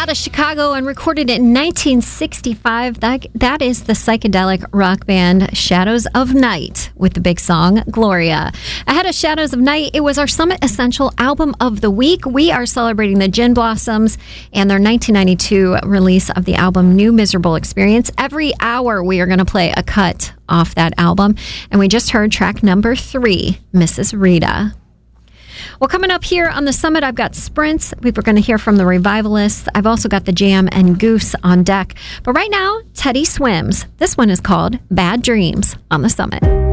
Out of Chicago and recorded in 1965. That is the psychedelic rock band Shadows of Night with the big song Gloria. Ahead of Shadows of Night, it was our Summit Essential Album of the Week. We are celebrating the Gin Blossoms and their 1992 release of the album New Miserable Experience. Every hour we are going to play a cut off that album. And we just heard track number 3, Mrs. Rita. Well, coming up here on the Summit, I've got Sprints. We're going to hear from the Revivalists. I've also got the Jam and Goose on deck. But right now, Teddy Swims. This one is called Bad Dreams on the Summit.